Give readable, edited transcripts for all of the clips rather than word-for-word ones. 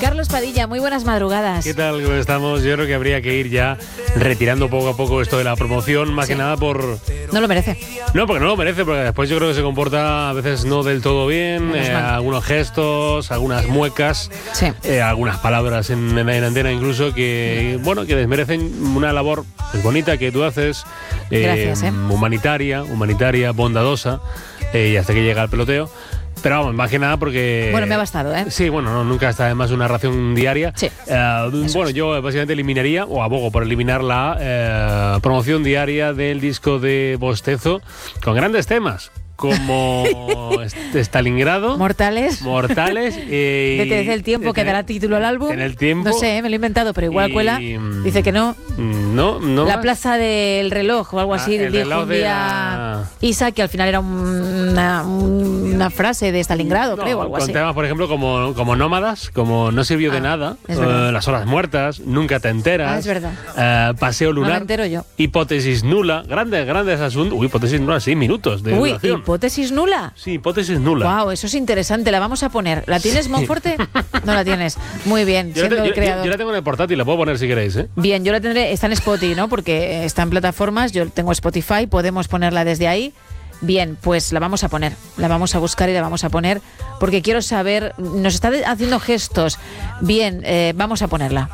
Carlos Padilla, muy buenas madrugadas. ¿Qué tal? ¿Cómo estamos? Yo creo que habría que ir ya retirando poco a poco esto de la promoción, más que nada por... No lo merece. No, porque no lo merece, porque después yo creo que se comporta a veces no del todo bien, algunos gestos, algunas muecas, sí. Algunas palabras en antena incluso que, bueno, que desmerecen una labor pues, bonita que tú haces, Gracias, humanitaria, bondadosa, y hasta que llega el peloteo. Pero vamos, más que nada porque... Bueno, me ha bastado, ¿eh? Sí, bueno, no, nunca está además una ración diaria. Sí. Bueno, yo básicamente eliminaría, o abogo por eliminar la promoción diaria del disco de Bostezo, con grandes temas, como Stalingrado. Mortales. Desde el tiempo que dará título al álbum. En el tiempo. No sé, me lo he inventado, pero igual cuela. Dice que no. No. La plaza del reloj o algo así. Dijo un día Isa, que al final era una frase de Stalingrado, creo, o algo así. Con temas, por ejemplo, como Nómadas, como No sirvió de nada, Las horas muertas, Nunca te enteras. Es verdad. Paseo lunar. No me entero yo. Hipótesis nula. Grandes asuntos. Hipótesis nula, sí, minutos de duración. ¿Hipótesis nula? Sí, hipótesis nula. Wow, eso es interesante, la vamos a poner. ¿La tienes, Monforte? No la tienes. Muy bien, yo la tengo en el portátil, la puedo poner si queréis, ¿eh? Bien, yo la tendré, está en Spotify, ¿no? Porque está en plataformas, yo tengo Spotify, podemos ponerla desde ahí. Bien, pues la vamos a poner, la vamos a buscar y la vamos a poner, porque quiero saber, nos está haciendo gestos. Bien, vamos a ponerla.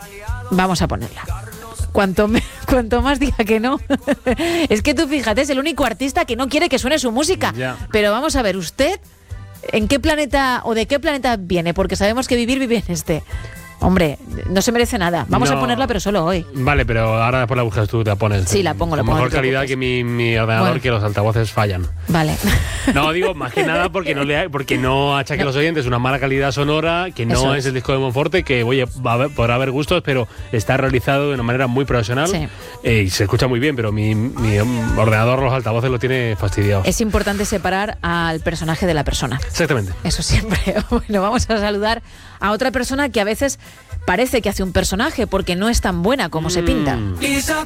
Cuanto más diga que no. Es que tú fíjate, es el único artista que no quiere que suene su música. Ya. Pero vamos a ver, ¿usted en qué planeta o de qué planeta viene? Porque sabemos que vive en este. Hombre, no se merece nada. Vamos a ponerla, pero solo hoy. Vale, pero ahora después la buscas tú, te la pones. Sí, la pongo. Con mejor calidad que mi ordenador, que los altavoces fallan. Vale. No, digo, más que nada porque no achaque a los oyentes una mala calidad sonora, que no es el disco de Monforte, que oye, podrá haber gustos, pero está realizado de una manera muy profesional. Sí. Y se escucha muy bien, pero mi ordenador, los altavoces lo tiene fastidiado. Es importante separar al personaje de la persona. Exactamente. Eso siempre. Bueno, vamos a saludar a otra persona que a veces parece que hace un personaje porque no es tan buena como se pinta.